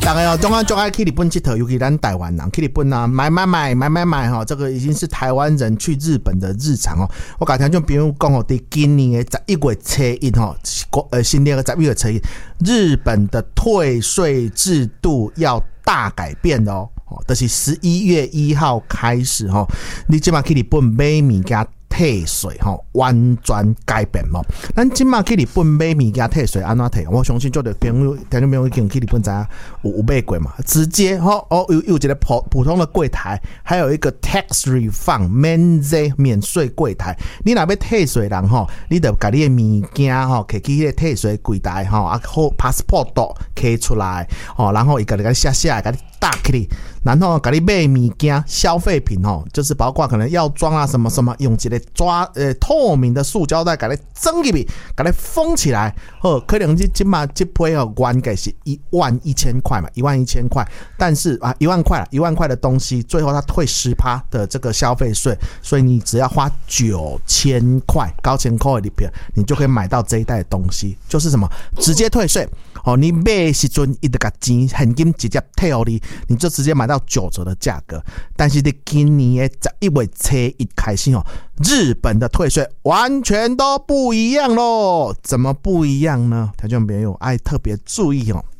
大概中央就爱去日本佚佗，尤其咱台湾人去日本啊，买哈，这个已经是台湾人去日本的日常哦。我刚才就比如讲哦，在今年的11月初1哈，新年的11月初1，日本的退税制度要大改变哦。就是11月1号开始吼，你即马去日本买物件退税吼，完全改变吼。咱即马去日本买物件退税安怎退？我相信做的朋友已经去日本知有买过嘛，直接有一个普通的柜台，还有一个 tax refund 免税柜台。你若要退税人吼，你就把你的物件吼摕去迄个退税柜台吼，啊好 passport 摕出来吼，然后伊甲你写，甲你打起来。然后给你买物件消费品吼，就是包括可能药妆啊什么什么，用一个透明的塑胶袋给你装进去，给你封起来。可能今嘛这批哦原价是11000块嘛，11000块，但是啊1万块了，1万块的东西，最后他退10%的这个消费税，所以你只要花9000块，9000块里边，你就可以买到这一袋的东西，就是什么直接退税。你买的时阵，伊就把钱现金直接退给你就直接买到9折的价格。但是你今年的11月初1开始日本的退税完全都不一样咯。怎么不一样呢？听众朋友爱特别注意哦。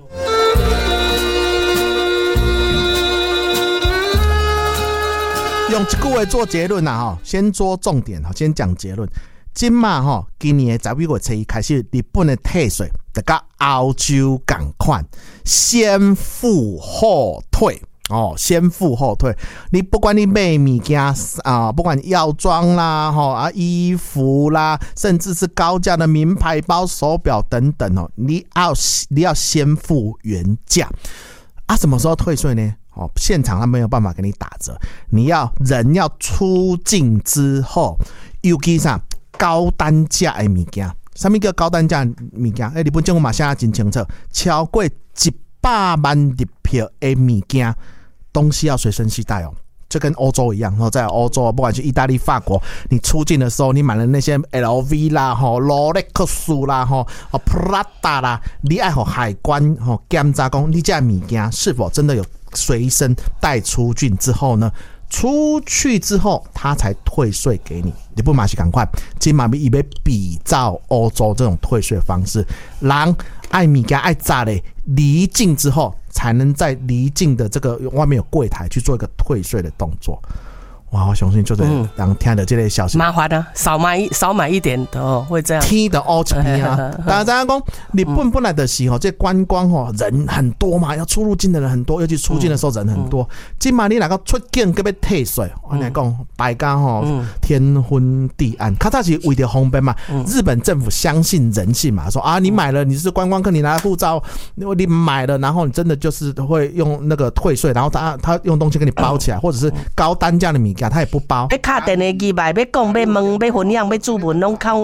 用一句话做结论啊，先做重点，先讲结论。今年的11月初1开始，日本的退税就跟欧洲同款，先付后退。先付后退。你不管你买物件啊，不管药妆啦、衣服啦，甚至是高价的名牌包、手表等等你要先付原价啊。什么时候退税呢？现场他没有办法给你打折，人要出境之后，尤其是高单价的物件。什么叫高单价的物件？日本政府嘛写得真清楚，超过100万日票的物件，东西要随身携带就跟欧洲一样，在欧洲不管去意大利、法国，你出境的时候，你买了那些 LV 啦、罗莱克斯啦、Prada 啦，你要和海关检查讲你这物件是否真的有随身带出境之后呢？出去之后，他才退税给你。日本嘛是同款，今嘛伊要比照欧洲这种退税方式，人爱物件爱炸嘞，离境之后才能在离境的这个外面有柜台去做一个退税的动作。哇，我相信就是人听到这类消息， 麻烦啊，少买一点的会这样。 天的乌一片啊！大家讲日本本来的时这观光人很多嘛，要出入境的人很多，尤其出境的时候人很多。今嘛你哪个出境给要退税？我来讲，大家天昏地暗，他它其实为了方便嘛。日本政府相信人性嘛，说啊，你买了你是观光客，你拿护照，你买了，然后你真的就是会用那个退税，然后他用东西给你包起来，或者是高单价的米。他也不包。 要打电话机来，要讲，要问，要分享，要注文，拢靠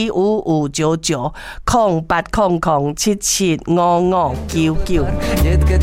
08007755990800775599。